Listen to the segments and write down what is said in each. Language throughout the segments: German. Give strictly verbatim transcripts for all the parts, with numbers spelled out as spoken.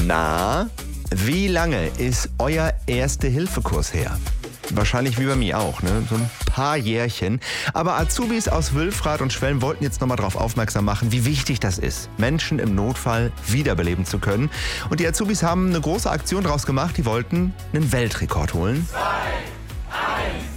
Na, wie lange ist euer Erste-Hilfe-Kurs her? Wahrscheinlich wie bei mir auch, ne? So ein paar Jährchen. Aber Azubis aus Wülfrath und Schwelm wollten jetzt nochmal darauf aufmerksam machen, wie wichtig das ist, Menschen im Notfall wiederbeleben zu können. Und die Azubis haben eine große Aktion draus gemacht. Die wollten einen Weltrekord holen. Zwei, eins.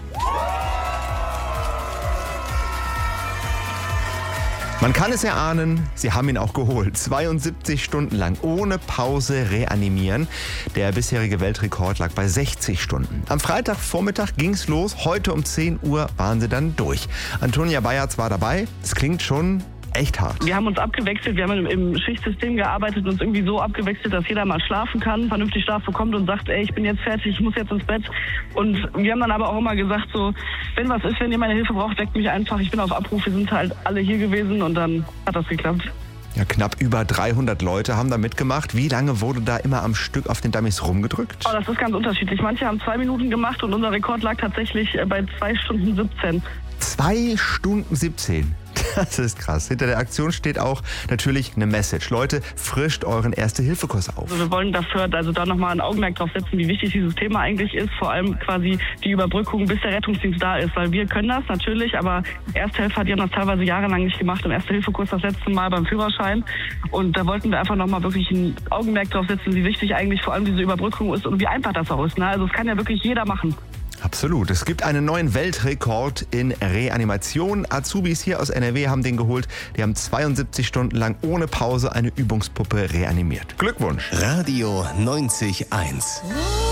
Man kann es erahnen, sie haben ihn auch geholt. zweiundsiebzig Stunden lang ohne Pause reanimieren. Der bisherige Weltrekord lag bei sechzig Stunden. Am Freitagvormittag ging's los. Heute um zehn Uhr waren sie dann durch. Antonia Bayerz war dabei. Es klingt schon echt hart. Wir haben uns abgewechselt, wir haben im Schichtsystem gearbeitet und uns irgendwie so abgewechselt, dass jeder mal schlafen kann, vernünftig Schlaf bekommt und sagt, ey, ich bin jetzt fertig, ich muss jetzt ins Bett. Und wir haben dann aber auch immer gesagt, so, wenn was ist, wenn ihr meine Hilfe braucht, weckt mich einfach, ich bin auf Abruf, wir sind halt alle hier gewesen und dann hat das geklappt. Ja, knapp über dreihundert Leute haben da mitgemacht. Wie lange wurde da immer am Stück auf den Dummies rumgedrückt? Oh, das ist ganz unterschiedlich. Manche haben zwei Minuten gemacht und unser Rekord lag tatsächlich bei zwei Stunden siebzehn. Zwei Stunden siebzehn. Das ist krass. Hinter der Aktion steht auch natürlich eine Message. Leute, frischt euren Erste-Hilfe-Kurs auf. Also wir wollen dafür also da nochmal ein Augenmerk drauf setzen, wie wichtig dieses Thema eigentlich ist. Vor allem quasi die Überbrückung, bis der Rettungsdienst da ist. Weil wir können das natürlich, aber Ersthelfer, die haben das teilweise jahrelang nicht gemacht. Im Erste-Hilfe-Kurs das letzte Mal beim Führerschein. Und da wollten wir einfach nochmal wirklich ein Augenmerk drauf setzen, wie wichtig eigentlich vor allem diese Überbrückung ist und wie einfach das auch ist. Ne? Also es kann ja wirklich jeder machen. Absolut. Es gibt einen neuen Weltrekord in Reanimation. Azubis hier aus N R W haben den geholt. Die haben zweiundsiebzig Stunden lang ohne Pause eine Übungspuppe reanimiert. Glückwunsch. Radio neunzig Komma eins.